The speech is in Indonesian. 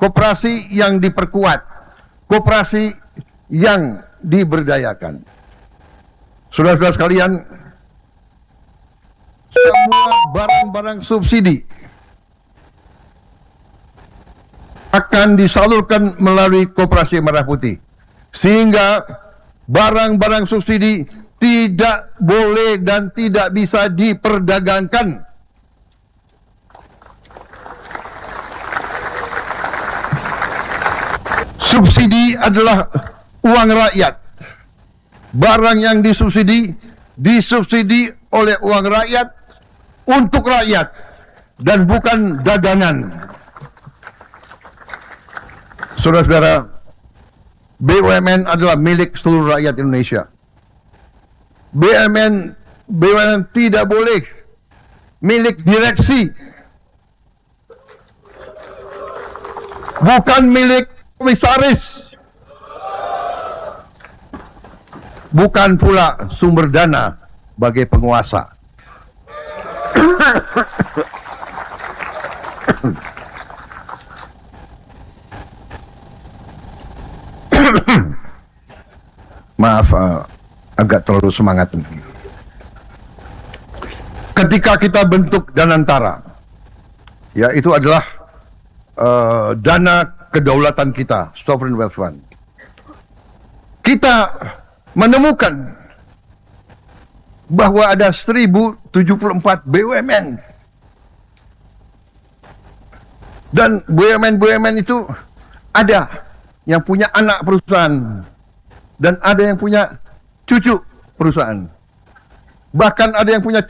koperasi yang diperkuat, koperasi yang diberdayakan. Saudara-saudara sekalian, semua barang-barang subsidi akan disalurkan melalui Koperasi Merah Putih, sehingga barang-barang subsidi tidak boleh dan tidak bisa diperdagangkan. Subsidi adalah uang rakyat. Barang yang disubsidi oleh uang rakyat untuk rakyat dan bukan dagangan. Saudara-saudara, BUMN adalah milik seluruh rakyat Indonesia. BUMN tidak boleh milik direksi, bukan milik komisaris, bukan pula sumber dana bagi penguasa. Maaf, agak terlalu semangat. Ketika kita bentuk Danantara, ya itu adalah dana kedaulatan kita, Sovereign Wealth Fund. Kita menemukan bahwa ada 1074 BUMN. Dan BUMN itu ada yang punya anak perusahaan dan ada yang punya cucu perusahaan. Bahkan ada yang punya